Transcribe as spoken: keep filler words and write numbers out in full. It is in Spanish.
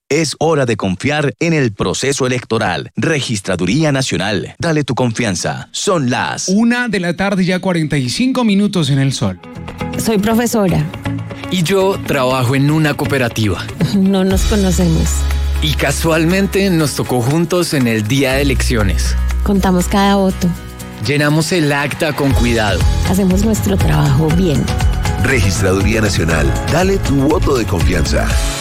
Es hora de confiar en el proceso electoral. Registraduría Nacional. Dale tu confianza. Son las Una de la tarde, ya cuarenta y cinco minutos en el sol. Soy profesora. Y yo trabajo en una cooperativa. No nos conocemos. Y casualmente nos tocó juntos en el día de elecciones. Contamos cada voto. Llenamos el acta con cuidado. Hacemos nuestro trabajo bien. Registraduría Nacional. Dale tu voto de confianza.